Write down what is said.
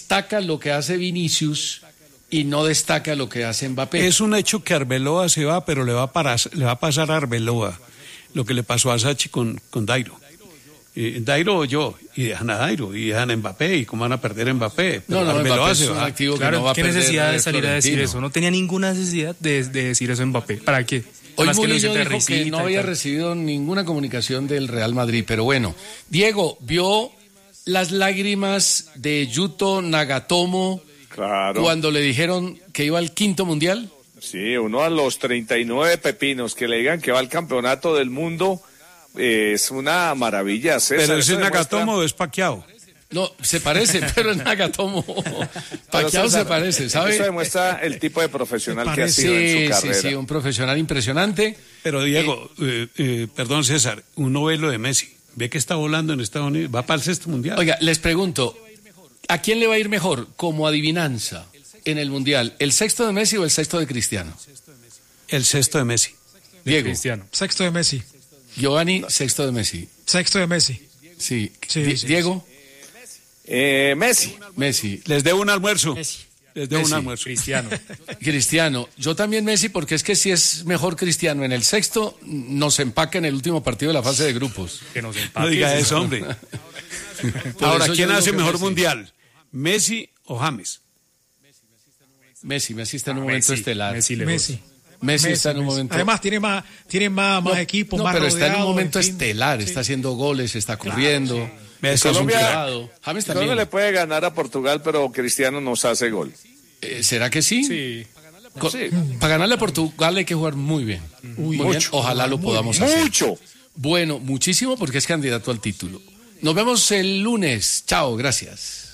destaca lo que hace Vinicius y no destaca lo que hace Mbappé. Es un hecho que Arbeloa se va, pero le va a pasar a Arbeloa lo que le pasó a Sachi con Dairo. Dairo yo, y dejan a Dairo, y dejan a Mbappé, y cómo van a perder a Mbappé. No, Arbeloa Mbappé es un activo que no va a ¿qué perder. necesidad de salir a decir eso? No tenía ninguna necesidad de decir eso Mbappé. ¿Para qué? Hoy Más que lo Murillo hice de dijo que risita no y había tal. recibido ninguna comunicación del Real Madrid, pero bueno. Diego, ¿vio las lágrimas de Yuto Nagatomo cuando le dijeron que iba al 5º Mundial? Sí, uno a los 39 pepinos que le digan que va al campeonato del mundo es una maravilla, César. ¿Pero ese Eso Nagatomo o es Pacquiao? No, se parece, pero es Nagatomo. Pacquiao se parece, ¿sabe? Eso demuestra el tipo de profesional que ha sido en su carrera. Sí, un profesional impresionante. Pero Diego, perdón César, uno ve lo de Messi, ve que está volando en Estados Unidos, va para el 6º Mundial. Oiga, les pregunto, ¿a quién le va a ir mejor como adivinanza en el Mundial? ¿El 6º de Messi o el 6º de Cristiano? El 6º de Messi. Diego. Cristiano. 6º de Messi. Giovanni, 6º de Messi. 6º de Messi. Sí. Sí, sí, Diego. Messi. Les debo un almuerzo. Messi. Les debo un Messi. almuerzo. Cristiano. Yo también Messi, porque es que si es mejor Cristiano en el 6º, nos empaca en el último partido de la fase de grupos. Que nos No empaque. diga eso, hombre. Por Ahora, eso yo ¿quién digo hace que mejor Messi. mundial? ¿Messi o James? Messi está en un momento estelar. Messi. Está en un momento. Además tiene más equipos, No, más pero está en un rodeado, momento en fin. estelar, está haciendo goles, está corriendo. Messi Está es un controlado. James Colombia también. le puede ganar a Portugal, pero Cristiano nos hace gol. ¿Será que sí? Sí. Sí. Para ganarle a Portugal hay que jugar muy bien. Muy bien. mucho. Ojalá lo podamos hacer. Mucho. Bueno, muchísimo porque es candidato al título. Nos vemos el lunes. Chao, gracias.